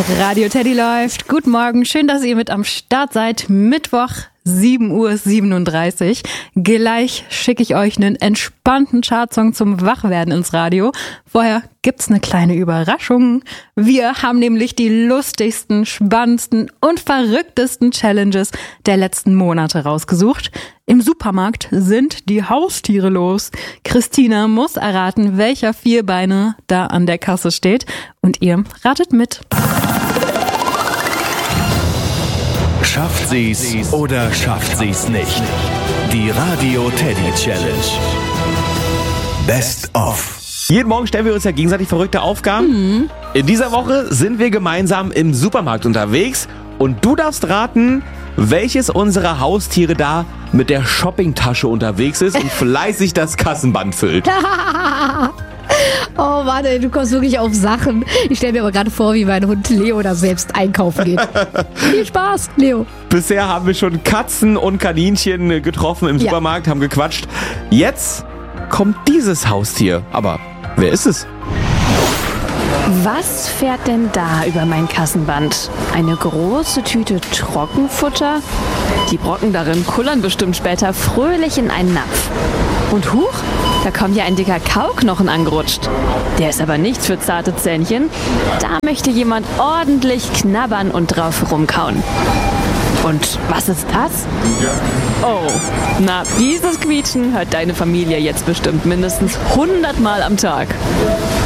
Radio Teddy läuft. Guten Morgen, schön, dass ihr mit am Start seid. Mittwoch, 7:37 Uhr. Gleich schicke ich euch einen entspannten Chartsong zum Wachwerden ins Radio. Vorher gibt's eine kleine Überraschung. Wir haben nämlich die lustigsten, spannendsten und verrücktesten Challenges der letzten Monate rausgesucht. Im Supermarkt sind die Haustiere los. Christina muss erraten, welcher Vierbeiner da an der Kasse steht. Und ihr ratet mit. Schafft sie's oder schafft sie's nicht? Die Radio Teddy Challenge. Best of. Jeden Morgen stellen wir uns ja gegenseitig verrückte Aufgaben. In dieser Woche sind wir gemeinsam im Supermarkt unterwegs und du darfst raten, welches unserer Haustiere da mit der Shoppingtasche unterwegs ist und fleißig das Kassenband füllt. Oh Mann, ey, du kommst wirklich auf Sachen. Ich stelle mir aber gerade vor, wie mein Hund Leo da selbst einkaufen geht. Viel Spaß, Leo. Bisher haben wir schon Katzen und Kaninchen getroffen im Supermarkt, haben gequatscht. Jetzt kommt dieses Haustier. Aber wer ist es? Was fährt denn da über mein Kassenband? Eine große Tüte Trockenfutter? Die Brocken darin kullern bestimmt später fröhlich in einen Napf. Und huch, da kommt ja ein dicker Kauknochen angerutscht. Der ist aber nichts für zarte Zähnchen. Da möchte jemand ordentlich knabbern und drauf rumkauen. Und was ist das? Oh, na, dieses Quietschen hört deine Familie jetzt bestimmt mindestens 100 Mal am Tag.